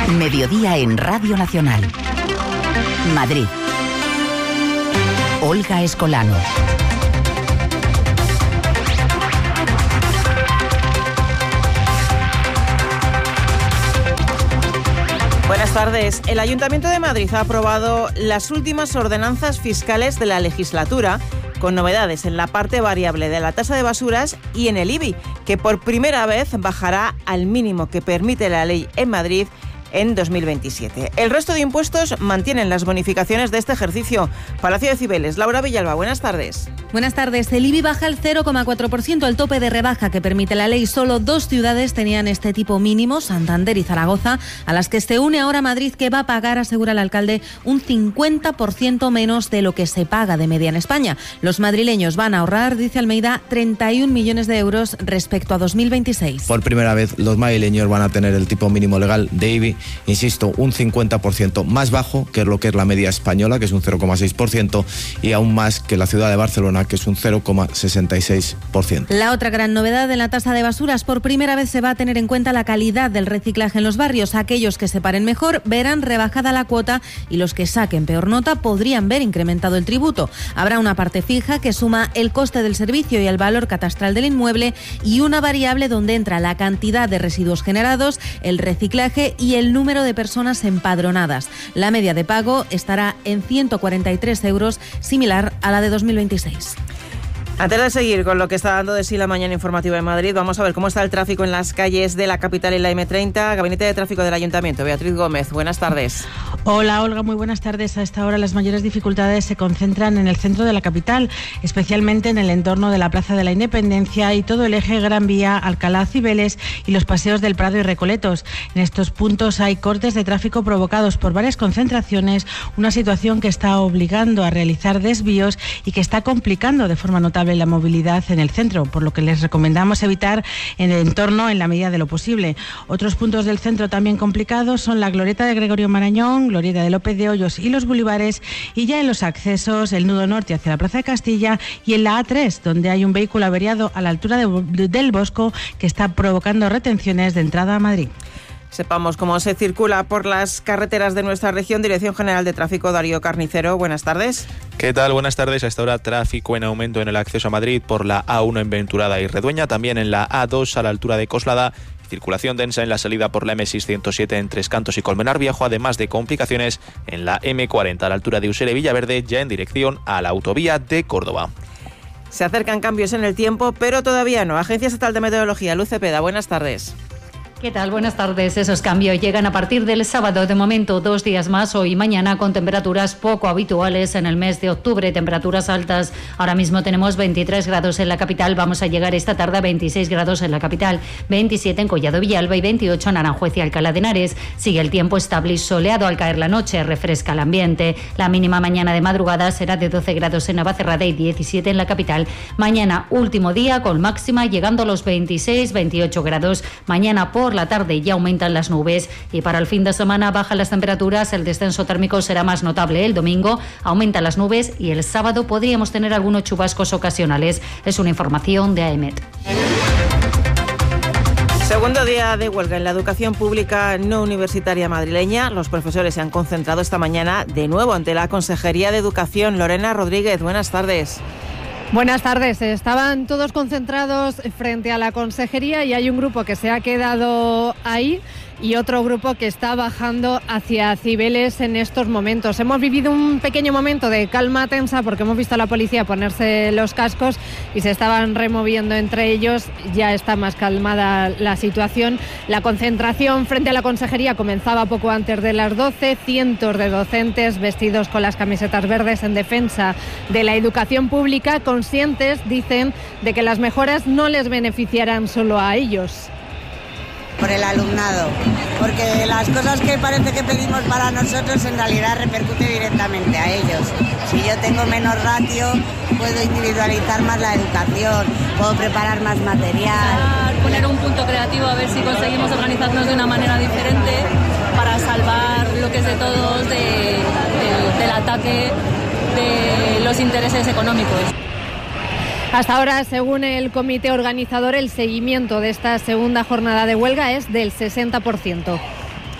Mediodía en Radio Nacional. Madrid. Olga Escolano. Buenas tardes. El Ayuntamiento de Madrid ha aprobado las últimas ordenanzas fiscales de la legislatura, con novedades en la parte variable de la tasa de basuras y en el IBI, que por primera vez bajará al mínimo que permite la ley en Madrid en 2027. El resto de impuestos mantienen las bonificaciones de este ejercicio. Palacio de Cibeles, Laura Villalba, buenas tardes. Buenas tardes. El IBI baja el 0,4%, el tope de rebaja que permite la ley. Solo 2 ciudades tenían este tipo mínimo, Santander y Zaragoza, a las que se une ahora Madrid, que va a pagar, asegura el alcalde, un 50% menos de lo que se paga de media en España. Los madrileños van a ahorrar, dice Almeida, 31 millones de euros respecto a 2026. Por primera vez los madrileños van a tener el tipo mínimo legal de IBI, insisto, un 50% más bajo que lo que es la media española, que es un 0,6%, y aún más que la ciudad de Barcelona, que es un 0,66%. La otra gran novedad en la tasa de basuras: por primera vez se va a tener en cuenta la calidad del reciclaje en los barrios. Aquellos que separen mejor verán rebajada la cuota y los que saquen peor nota podrían ver incrementado el tributo. Habrá una parte fija que suma el coste del servicio y el valor catastral del inmueble, y una variable donde entra la cantidad de residuos generados, el reciclaje y el número de personas empadronadas. La media de pago estará en 143 euros, similar a la de 2026. Antes de seguir con lo que está dando de sí la mañana informativa de Madrid, vamos a ver cómo está el tráfico en las calles de la capital y la M30. Gabinete de Tráfico del Ayuntamiento, Beatriz Gómez, buenas tardes. Hola Olga, muy buenas tardes. A esta hora las mayores dificultades se concentran en el centro de la capital, especialmente en el entorno de la Plaza de la Independencia y todo el eje Gran Vía, Alcalá, Cibeles y los paseos del Prado y Recoletos. En estos puntos hay cortes de tráfico provocados por varias concentraciones, una situación que está obligando a realizar desvíos y que está complicando de forma notable la movilidad en el centro, por lo que les recomendamos evitar en el entorno en la medida de lo posible. Otros puntos del centro también complicados son la glorieta de Gregorio Marañón, glorieta de López de Hoyos y los bulevares, y ya en los accesos el nudo norte hacia la Plaza de Castilla y en la A3, donde hay un vehículo averiado a la altura del Bosco que está provocando retenciones de entrada a Madrid. Sepamos cómo se circula por las carreteras de nuestra región. Dirección General de Tráfico, Darío Carnicero, buenas tardes. ¿Qué tal? Buenas tardes. A esta hora tráfico en aumento en el acceso a Madrid por la A1 en Venturada y Redueña, también en la A2 a la altura de Coslada. Circulación densa en la salida por la M607 en Tres Cantos y Colmenar Viejo, además de complicaciones en la M40 a la altura de Usera y Villaverde, ya en dirección a la autovía de Córdoba. Se acercan cambios en el tiempo, pero todavía no. Agencia Estatal de Meteorología, Luz Cepeda, buenas tardes. ¿Qué tal? Buenas tardes. Esos cambios llegan a partir del sábado. De momento, 2 días más, hoy y mañana, con temperaturas poco habituales en el mes de octubre. Temperaturas altas. Ahora mismo tenemos 23 grados en la capital. Vamos a llegar esta tarde a 26 grados en la capital, 27 en Collado Villalba y 28 en Aranjuez y Alcalá de Henares. Sigue el tiempo estable y soleado. Al caer la noche refresca el ambiente. La mínima mañana de madrugada será de 12 grados en Navacerrada y 17 en la capital. Mañana, último día, con máxima llegando a los 26, 28 grados. Mañana por la tarde ya aumentan las nubes y para el fin de semana bajan las temperaturas. El descenso térmico será más notable el domingo, aumentan las nubes y el sábado podríamos tener algunos chubascos ocasionales. Es una información de AEMET. Segundo día de huelga en la educación pública no universitaria madrileña. Los profesores se han concentrado esta mañana de nuevo ante la Consejería de Educación. Lorena Rodríguez, buenas tardes. Buenas tardes. Estaban todos concentrados frente a la consejería y hay un grupo que se ha quedado ahí y otro grupo que está bajando hacia Cibeles en estos momentos. Hemos vivido un pequeño momento de calma tensa porque hemos visto a la policía ponerse los cascos y se estaban removiendo entre ellos. Ya está más calmada la situación. La concentración frente a la consejería comenzaba poco antes de las 12. Cientos de docentes vestidos con las camisetas verdes en defensa de la educación pública, conscientes, dicen, de que las mejoras no les beneficiarán solo a ellos. Por el alumnado, porque las cosas que parece que pedimos para nosotros en realidad repercute directamente a ellos. Si yo tengo menos ratio, puedo individualizar más la educación, puedo preparar más material. Poner un punto creativo a ver si conseguimos organizarnos de una manera diferente para salvar lo que es de todos del ataque de los intereses económicos. Hasta ahora, según el comité organizador, el seguimiento de esta segunda jornada de huelga es del 60%.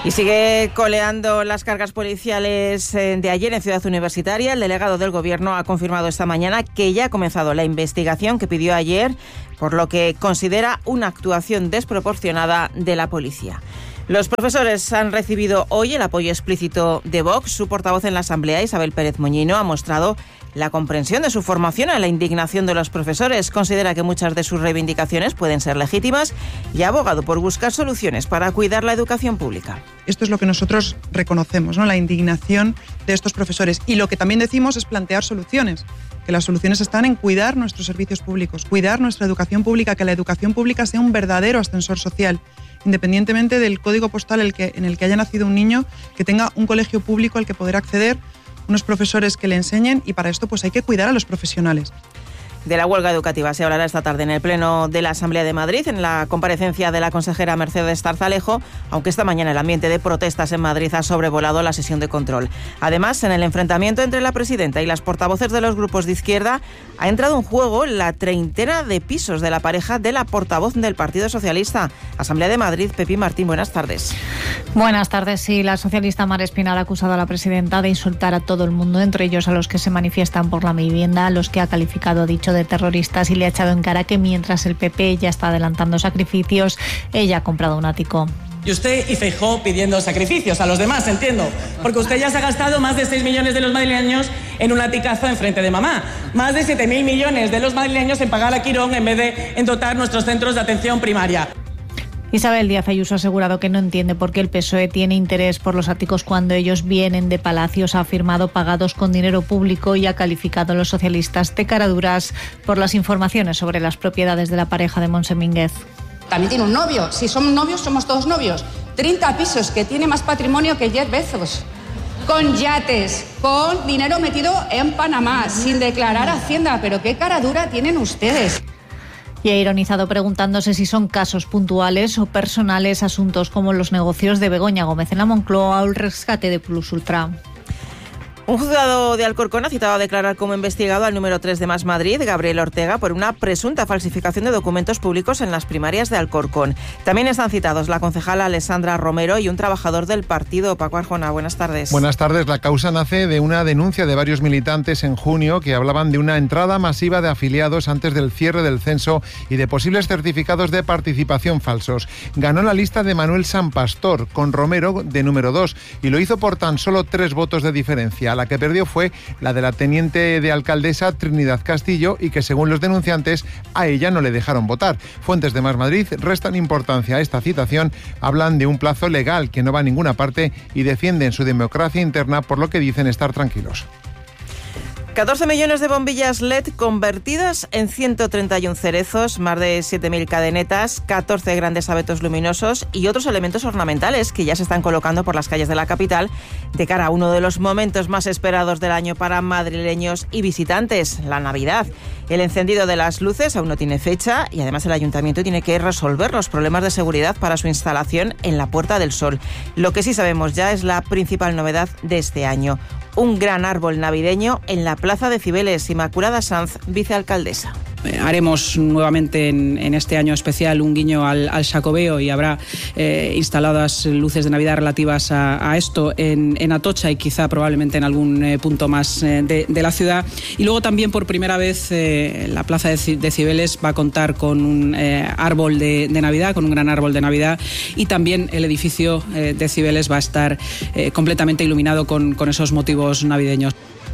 Y sigue coleando las cargas policiales de ayer en Ciudad Universitaria. El delegado del Gobierno ha confirmado esta mañana que ya ha comenzado la investigación que pidió ayer, por lo que considera una actuación desproporcionada de la policía. Los profesores han recibido hoy el apoyo explícito de Vox. Su portavoz en la Asamblea, Isabel Pérez Moñino, ha mostrado la comprensión de su formación a la indignación de los profesores. Considera que muchas de sus reivindicaciones pueden ser legítimas y ha abogado por buscar soluciones para cuidar la educación pública. Esto es lo que nosotros reconocemos, ¿no? La indignación de estos profesores. Y lo que también decimos es plantear soluciones, que las soluciones están en cuidar nuestros servicios públicos, cuidar nuestra educación pública, que la educación pública sea un verdadero ascensor social, independientemente del código postal en el que haya nacido un niño, que tenga un colegio público al que poder acceder, unos profesores que le enseñen, y para esto pues hay que cuidar a los profesionales. De la huelga educativa se hablará esta tarde en el Pleno de la Asamblea de Madrid, en la comparecencia de la consejera Mercedes Tarzalejo, aunque esta mañana el ambiente de protestas en Madrid ha sobrevolado la sesión de control. Además, en el enfrentamiento entre la presidenta y las portavoces de los grupos de izquierda, ha entrado en juego la treintena de pisos de la pareja de la portavoz del Partido Socialista. Asamblea de Madrid, Pepi Martín, buenas tardes. Buenas tardes. Sí, la socialista Mar Espinal ha acusado a la presidenta de insultar a todo el mundo, entre ellos a los que se manifiestan por la vivienda, a los que ha calificado dicho de terroristas, y le ha echado en cara que mientras el PP ya está adelantando sacrificios, ella ha comprado un ático. Y usted y Feijóo pidiendo sacrificios a los demás, entiendo, porque usted ya se ha gastado más de 6 millones de los madrileños en un latigazo enfrente de mamá, más de 7.000 millones de los madrileños en pagar a Quirón en vez de en dotar nuestros centros de atención primaria. Isabel Díaz Ayuso ha asegurado que no entiende por qué el PSOE tiene interés por los áticos cuando ellos vienen de palacios, ha afirmado, pagados con dinero público, y ha calificado a los socialistas de caraduras por las informaciones sobre las propiedades de la pareja de Montse Mínguez. También tiene un novio. Si somos novios, somos todos novios. 30 pisos, que tiene más patrimonio que Jeff Bezos. Con yates, con dinero metido en Panamá, sin declarar Hacienda. Pero qué cara dura tienen ustedes. Y ha ironizado preguntándose si son casos puntuales o personales asuntos como los negocios de Begoña Gómez en la Moncloa o el rescate de Plus Ultra. Un juzgado de Alcorcón ha citado a declarar como investigado al número 3 de Más Madrid, Gabriel Ortega, por una presunta falsificación de documentos públicos en las primarias de Alcorcón. También están citados la concejala Alessandra Romero y un trabajador del partido. Paco Arjona, buenas tardes. Buenas tardes. La causa nace de una denuncia de varios militantes en junio que hablaban de una entrada masiva de afiliados antes del cierre del censo y de posibles certificados de participación falsos. Ganó la lista de Manuel San Pastor, con Romero de número 2, y lo hizo por tan solo 3 votos de diferencia. La que perdió fue la de la teniente de alcaldesa Trinidad Castillo, y que según los denunciantes a ella no le dejaron votar. Fuentes de Más Madrid restan importancia a esta citación, hablan de un plazo legal que no va a ninguna parte y defienden su democracia interna, por lo que dicen estar tranquilos. 14 millones de bombillas LED convertidas en 131 cerezos, más de 7.000 cadenetas, 14 grandes abetos luminosos y otros elementos ornamentales que ya se están colocando por las calles de la capital de cara a uno de los momentos más esperados del año para madrileños y visitantes, la Navidad. El encendido de las luces aún no tiene fecha y además el Ayuntamiento tiene que resolver los problemas de seguridad para su instalación en la Puerta del Sol. Lo que sí sabemos ya es la principal novedad de este año: un gran árbol navideño en la Plaza de Cibeles. Inmaculada Sanz, vicealcaldesa. Haremos nuevamente en este año especial un guiño al Xacobeo y habrá instaladas luces de Navidad relativas a esto en Atocha y quizá probablemente en algún punto más de la ciudad. Y luego también por primera vez la Plaza de Cibeles va a contar con un árbol de Navidad, con un gran árbol de Navidad, y también el edificio de Cibeles va a estar completamente iluminado con esos motivos navideños.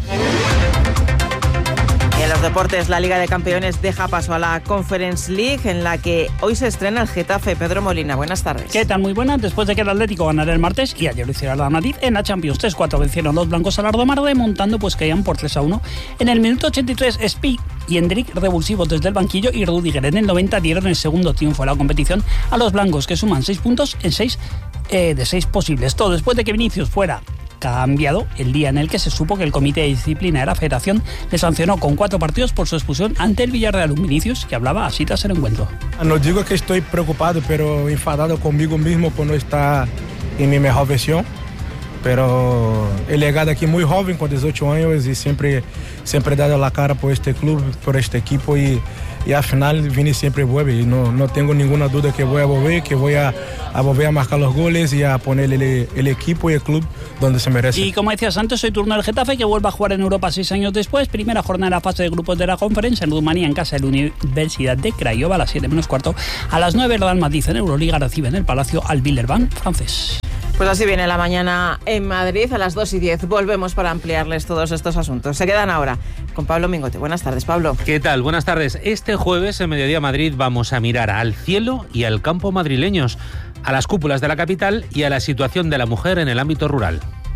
En los deportes, la Liga de Campeones deja paso a la Conference League, en la que hoy se estrena el Getafe. Pedro Molina, buenas tardes. ¿Qué tal? Muy buenas. Después de que el Atlético ganara el martes y ayer lo hiciera el Madrid, en la Champions 3-4 vencieron los blancos al Ardomar, remontando, pues caían por 3-1. En el minuto 83, Spi y Endrick, revulsivos desde el banquillo, y Rudiger en el 90 dieron el segundo triunfo de la competición a los blancos, que suman 6 puntos en 6 de 6 posibles. Todo después de que Vinicius fuera cambiado el día en el que se supo que el Comité de Disciplina de la Federación le sancionó con 4 partidos por su expulsión ante el Villarreal. Un Vinicius que hablaba así tras el encuentro. No digo que estoy preocupado, pero enfadado conmigo mismo por no estar en mi mejor versión. Pero he llegado aquí muy joven, con 18 años, y siempre he dado la cara por este club, por este equipo, y y al final Vini siempre vuelve y no tengo ninguna duda que voy a volver, que voy a volver a marcar los goles y a poner el equipo y el club donde se merece. Y como decías antes, hoy turno del Getafe, que vuelve a jugar en Europa 6 años después. Primera jornada de la fase de grupos de la Conference en Rumanía, en casa de la Universidad de Craiova, a las 7 menos cuarto. A las 9 el Real Madrid en Euroliga recibe en el Palacio al Villeurbanne francés. Pues así viene la mañana en Madrid. A las 2:10 volvemos para ampliarles todos estos asuntos. Se quedan ahora con Pablo Mingote. Buenas tardes, Pablo. ¿Qué tal? Buenas tardes. Este jueves en Mediodía Madrid vamos a mirar al cielo y al campo madrileños, a las cúpulas de la capital y a la situación de la mujer en el ámbito rural.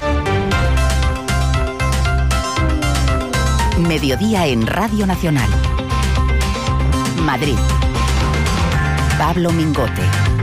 Mediodía en Radio Nacional. Madrid. Pablo Mingote.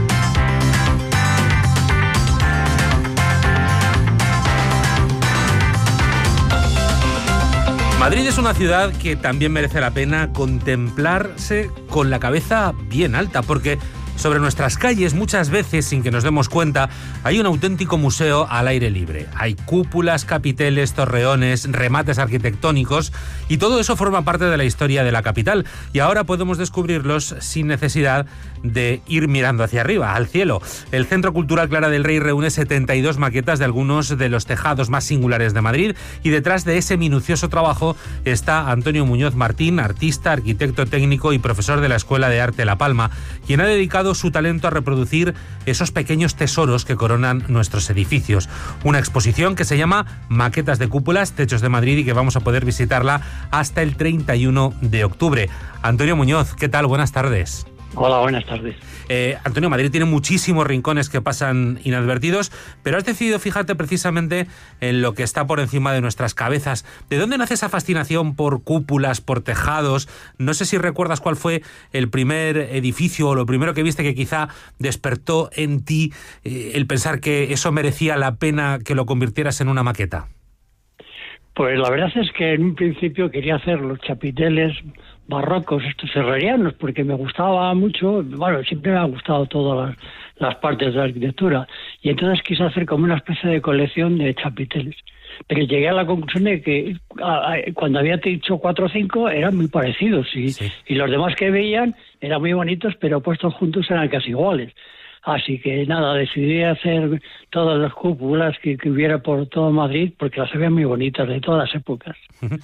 Madrid es una ciudad que también merece la pena contemplarse con la cabeza bien alta, porque sobre nuestras calles muchas veces, sin que nos demos cuenta, hay un auténtico museo al aire libre. Hay cúpulas, capiteles, torreones, remates arquitectónicos y todo eso forma parte de la historia de la capital. Y ahora podemos descubrirlos sin necesidad de ir mirando hacia arriba, al cielo. El Centro Cultural Clara del Rey reúne 72 maquetas de algunos de los tejados más singulares de Madrid y detrás de ese minucioso trabajo está Antonio Muñoz Martín, artista, arquitecto técnico y profesor de la Escuela de Arte La Palma, quien ha dedicado su talento a reproducir esos pequeños tesoros que coronan nuestros edificios. Una exposición que se llama Maquetas de Cúpulas, Techos de Madrid, y que vamos a poder visitarla hasta el 31 de octubre. Antonio Muñoz, ¿qué tal? Buenas tardes. Hola, buenas tardes. Antonio, Madrid tiene muchísimos rincones que pasan inadvertidos, pero has decidido fijarte precisamente en lo que está por encima de nuestras cabezas. ¿De dónde nace esa fascinación por cúpulas, por tejados? No sé si recuerdas cuál fue el primer edificio o lo primero que viste que quizá despertó en ti el pensar que eso merecía la pena que lo convirtieras en una maqueta. Pues la verdad es que en un principio quería hacer los chapiteles barrocos, estos herrerianos, porque me gustaba mucho, bueno, siempre me ha gustado todas las partes de la arquitectura, y entonces quise hacer como una especie de colección de chapiteles. Pero llegué a la conclusión de que cuando había dicho 4 o 5 eran muy parecidos, y los demás que veían eran muy bonitos, pero puestos juntos eran casi iguales. Así que nada, decidí hacer todas las cúpulas que hubiera por todo Madrid, porque las había muy bonitas de todas las épocas.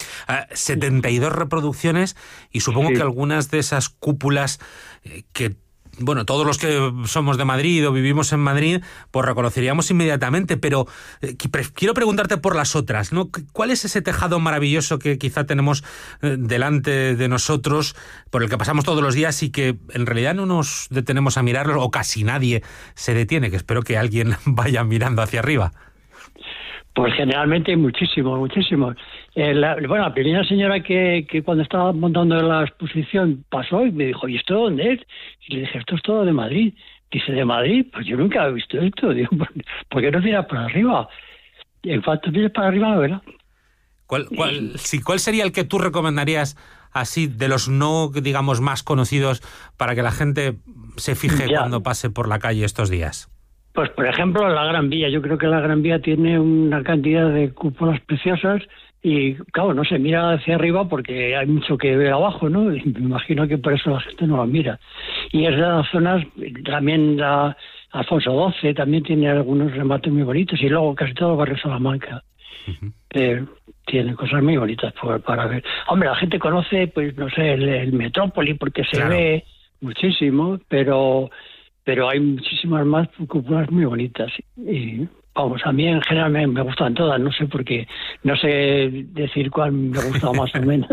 72 reproducciones, y supongo que algunas de esas cúpulas que, bueno, todos los que somos de Madrid o vivimos en Madrid, pues reconoceríamos inmediatamente, pero quiero preguntarte por las otras, ¿no? ¿Cuál es ese tejado maravilloso que quizá tenemos delante de nosotros, por el que pasamos todos los días y que en realidad no nos detenemos a mirarlo, o casi nadie se detiene, que espero que alguien vaya mirando hacia arriba? Pues generalmente muchísimo. La primera señora que cuando estaba montando la exposición pasó y me dijo, ¿y esto dónde es? Y le dije, esto es todo de Madrid. Dice, ¿de Madrid? Pues yo nunca he visto esto. Digo, ¿por qué no tiras para arriba? Y en cuanto tires para arriba, lo verás. ¿Cuál sería el que tú recomendarías así, de los no, digamos, más conocidos, para que la gente se fije cuando pase por la calle estos días? Pues, por ejemplo, la Gran Vía. Yo creo que la Gran Vía tiene una cantidad de cúpulas preciosas y, claro, no se mira hacia arriba porque hay mucho que ver abajo, ¿no? Y me imagino que por eso la gente no la mira. Y es de las zonas, también la Alfonso XII también tiene algunos remates muy bonitos, y luego casi todo el barrio Salamanca. Tiene cosas muy bonitas para ver. Hombre, la gente conoce, pues, no sé, el Metrópoli, porque se ve muchísimo, pero hay muchísimas más cúpulas muy bonitas. Y vamos, a mí en general me gustan todas, no sé por qué, no sé decir cuál me gusta más o menos.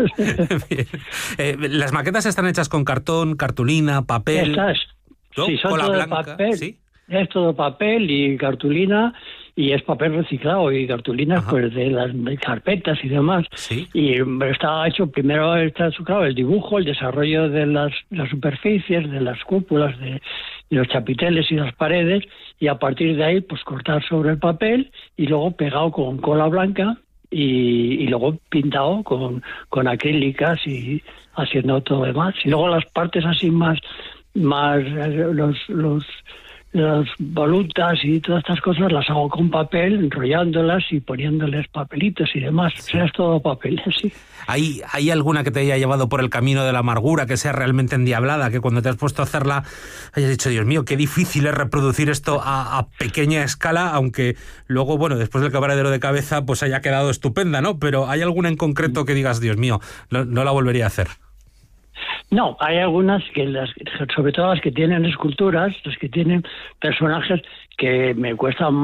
Las maquetas están hechas con cartón, cartulina, papel. Sí, son todo de papel. ¿Sí? Es todo papel y cartulina, y es papel reciclado y cartulinas pues de las carpetas y demás. ¿Sí? Y está hecho, primero está claro, el dibujo, el desarrollo de las superficies, de las cúpulas, de los chapiteles y las paredes, y a partir de ahí pues cortar sobre el papel y luego pegado con cola blanca y luego pintado con acrílicas y haciendo todo lo demás. Y luego las partes así más las volutas y todas estas cosas las hago con papel, enrollándolas y poniéndoles papelitos y demás. O sea, es todo papel, sí. ¿Hay alguna que te haya llevado por el camino de la amargura, que sea realmente endiablada, que cuando te has puesto a hacerla hayas dicho, Dios mío, qué difícil es reproducir esto a pequeña escala, aunque luego, bueno, después del quebradero de cabeza, pues haya quedado estupenda, ¿no? Pero ¿hay alguna en concreto que digas, Dios mío, no la volvería a hacer? No, hay algunas sobre todo las que tienen esculturas, las que tienen personajes que me cuestan más